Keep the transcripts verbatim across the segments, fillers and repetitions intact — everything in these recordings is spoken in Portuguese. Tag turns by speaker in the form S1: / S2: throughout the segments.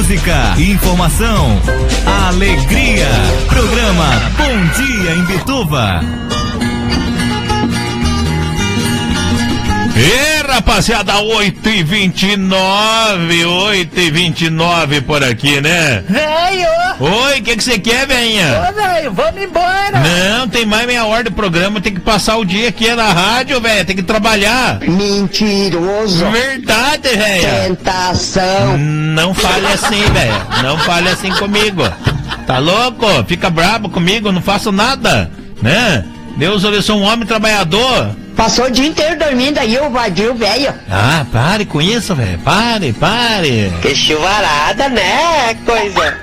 S1: música, informação, alegria. Programa Bom Dia em Bituva.
S2: E rapaziada, oito e vinte e nove, oito e vinte e nove por aqui, né?
S3: Velho!
S2: Oi, o que que você quer, velhinha?
S3: Ô, velho, vamos embora!
S2: Não, tem mais meia hora de programa, tem que passar o dia aqui na rádio, velho, tem que trabalhar.
S3: Mentiroso!
S2: Verdade, velho!
S3: Tentação!
S2: Não fale assim, velho, não fale assim comigo. Tá louco? Fica brabo comigo, não faço nada, né? Deus, eu sou um homem trabalhador.
S3: Passou o dia inteiro dormindo aí, o vadio, velho.
S2: Ah, pare com isso, velho. Pare, pare.
S3: Que chuvarada, né? Coisa.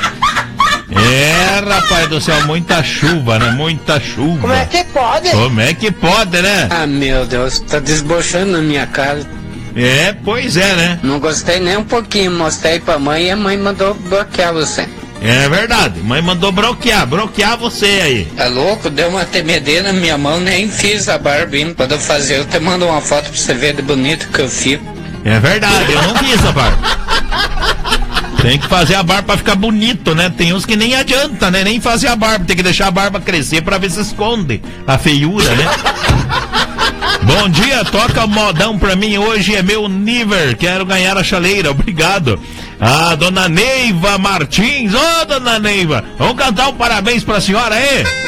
S2: É, rapaz do céu, muita chuva, né? Muita chuva.
S3: Como é que pode?
S2: Como é que pode, né?
S4: Ah, meu Deus, tá desbochando na minha cara.
S2: É, pois é, né?
S4: Não gostei nem um pouquinho, mostrei pra mãe e a mãe mandou bloquear você.
S2: É verdade, mãe mandou bloquear, bloquear você aí.
S4: Tá louco? Deu uma tremedeira na minha mão, nem fiz a barba ainda. Quando eu fazer, eu te mando uma foto pra você ver de bonito que eu fico.
S2: É verdade, eu não fiz a barba. Tem que fazer a barba pra ficar bonito, né? Tem uns que nem adianta, né? Nem fazer a barba, tem que deixar a barba crescer pra ver se esconde a feiura, né? Bom dia, toca o modão pra mim, hoje é meu nível, quero ganhar a chaleira, obrigado. Ah, dona Neiva Martins, ô oh, dona Neiva, vamos cantar um parabéns pra senhora aí?